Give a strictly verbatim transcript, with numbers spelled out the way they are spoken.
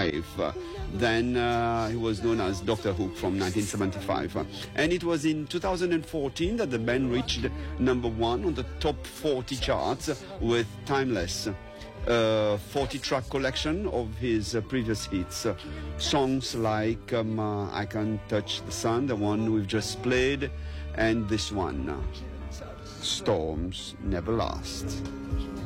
seventy-five. Then uh, he was known as Doctor Hook from nineteen seventy-five. And it was in two thousand fourteen that the band reached number one on the top forty charts with Timeless, a forty-track collection of his uh, previous hits. Uh, songs like um, uh, I Can't Touch the Sun, the one we've just played, and this one, uh, Storms Never Last.